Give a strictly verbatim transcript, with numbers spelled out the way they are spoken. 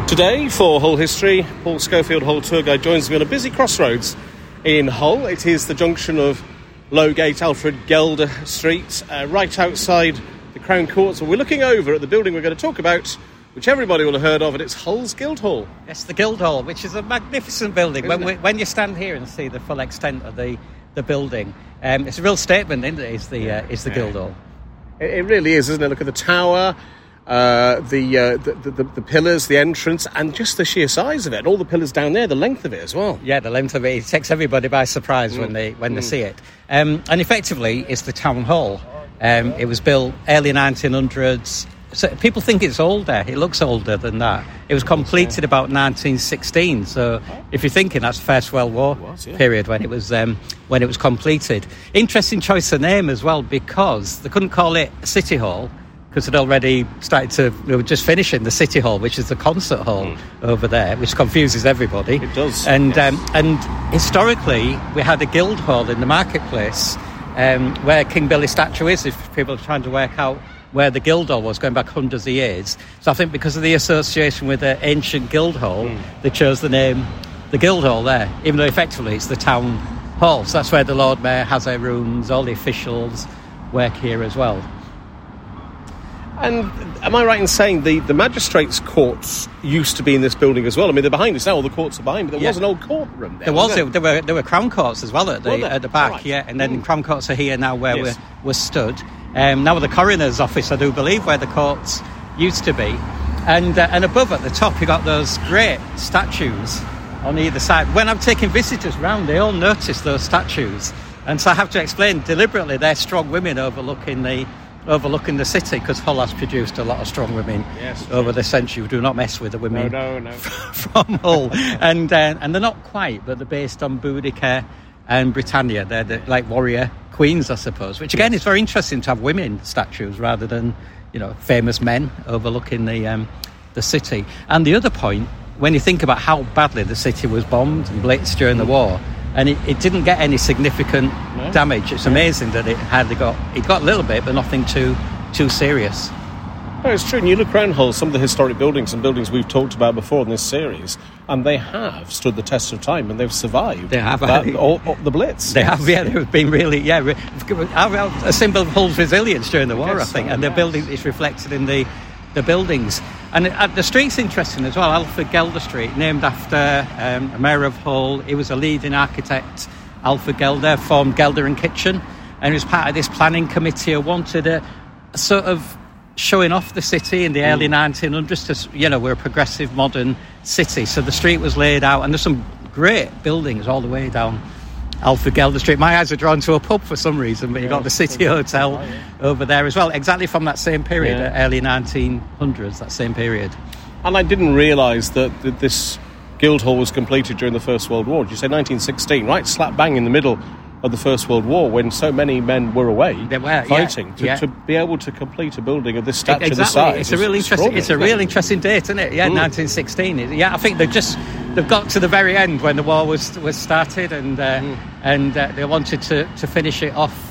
Today, for Hull History, Paul Schofield, Hull tour guide, joins me on a busy crossroads in Hull. It is the junction of Lowgate, Alfred Gelder Street, uh, right outside the Crown Courts. And we're looking over at the building we're going to talk about, which everybody will have heard of, and it's Hull's Guildhall. Yes, the Guildhall, which is a magnificent building. When, we, when you stand here and see the full extent of the, the building, um, it's a real statement, isn't it, is the, yeah. uh, is the yeah. Guildhall. It, it really is, isn't it? Look at the tower, uh, the, uh, the, the, the the pillars, the entrance, and just the sheer size of it, and all the pillars down there, the length of it as well. Yeah, the length of it, it takes everybody by surprise mm. when they when mm. they see it. Um, and effectively, it's the town hall. Um, it was built early nineteen hundreds. So people think it's older. It looks older than that. It was completed about nineteen sixteen. So if you're thinking that's First World War was, yeah. period when it was um, when it was completed. Interesting choice of name as well, because they couldn't call it City Hall because they'd already started to. They were just finishing the City Hall, which is the concert hall mm. over there, which confuses everybody. It does. And yes. um, and historically, we had a guild hall in the marketplace um, where King Billy statue is. If people are trying to work out where the Guildhall was going back hundreds of years. So I think because of the association with the ancient Guildhall, mm. they chose the name the Guildhall there, even though effectively it's the town hall. So that's where the Lord Mayor has their rooms, all the officials work here as well. And am I right in saying the, the magistrates' courts used to be in this building as well? I mean, they're behind us now, all the courts are behind, but there yeah. was an old courtroom there. There was, there? there were there were Crown Courts as well at the at the back, right. yeah, and then mm. Crown Courts are here now where yes. we're, we're stood. Um, now the coroner's office, I do believe, where the courts used to be. And uh, and above at the top, you got those great statues on either side. When I'm taking visitors round, they all notice those statues. And so I have to explain deliberately they're strong women overlooking the overlooking the city, because Hull has produced a lot of strong women yes, over the century. Do not mess with the women no, no, no. from Hull. and uh, and they're not quite, but they're based on Boudica and Britannia. They're the, like warrior queens, I suppose, which again is very interesting to have women statues rather than, you know, famous men overlooking the um, the city. And the other point, when you think about how badly the city was bombed and blitzed during the war, and it, it didn't get any significant no. damage. It's amazing that it hardly got it got a little bit, but nothing too too serious. No, it's true. And you look around Hull, some of the historic buildings and buildings we've talked about before in this series, and they have stood the test of time and they've survived. They have. That, all, all, the Blitz. They yes. have, yeah. They've been really, yeah, a symbol of Hull's resilience during the war, I, I think. So, and yes. the building is reflected in the, the buildings. And uh, the street's interesting as well. Alfred Gelder Street, named after um, a mayor of Hull. He was a leading architect. Alfred Gelder formed Gelder and Kitchen, and he was part of this planning committee who wanted a, a sort of showing off the city in the early mm. nineteen hundreds to, you know, we're a progressive modern city. So the street was laid out, and there's some great buildings all the way down Alfred Gelder Street. My eyes are drawn to a pub for some reason, but you've got the City Hotel over there as well, exactly from that same period, yeah. early nineteen hundreds, that same period. And I didn't realise that, that this Guildhall was completed during the First World War. Did you say nineteen sixteen, right slap bang in the middle of the First World War, when so many men were away they were, fighting, yeah, to, yeah. to be able to complete a building of this stature, exactly. this size. It's a really interesting. It's a real interesting date, isn't it? Yeah, mm. nineteen sixteen. Yeah, I think they've just they've got to the very end when the war was was started, and uh, mm. and uh, they wanted to, to finish it off